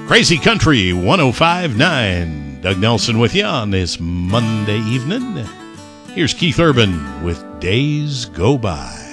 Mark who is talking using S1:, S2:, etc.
S1: Crazy Country 105.9. Doug Nelson with you on this Monday evening. Here's Keith Urban with Days Go By.